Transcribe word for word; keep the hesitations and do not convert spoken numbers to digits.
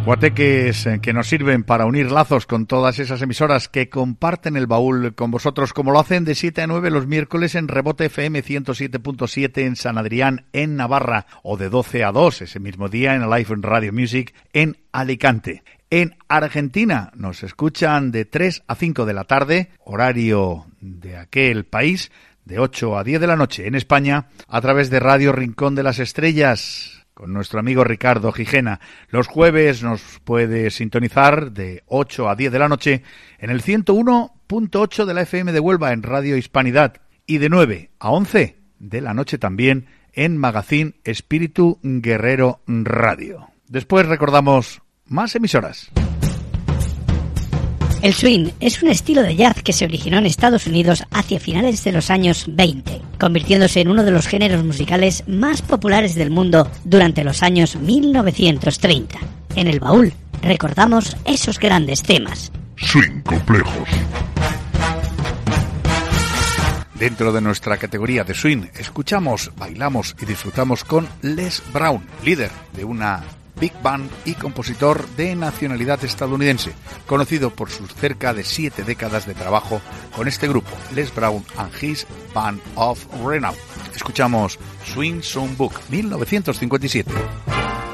Guateques que nos sirven para unir lazos con todas esas emisoras que comparten el baúl con vosotros, como lo hacen de siete a nueve los miércoles en Rebote F M ciento siete punto siete en San Adrián, en Navarra, o de doce a dos ese mismo día en Alive Radio Music en Alicante. En Argentina nos escuchan de tres a cinco de la tarde, horario de aquel país, de ocho a diez de la noche en España, a través de Radio Rincón de las Estrellas, con nuestro amigo Ricardo Gijena. Los jueves nos puede sintonizar de ocho a diez de la noche en el ciento uno punto ocho de la F M de Huelva en Radio Hispanidad y de nueve a once de la noche también en Magazine Espíritu Guerrero Radio. Después recordamos más emisoras. El swing es un estilo de jazz que se originó en Estados Unidos hacia finales de los años veinte, convirtiéndose en uno de los géneros musicales más populares del mundo durante los años mil novecientos treinta. En el baúl recordamos esos grandes temas. Swing complejos. Dentro de nuestra categoría de swing, escuchamos, bailamos y disfrutamos con Les Brown, líder de una big band y compositor de nacionalidad estadounidense, conocido por sus cerca de siete décadas de trabajo con este grupo, Les Brown and His Band of Renown. Escuchamos Swing Songbook, mil novecientos cincuenta y siete.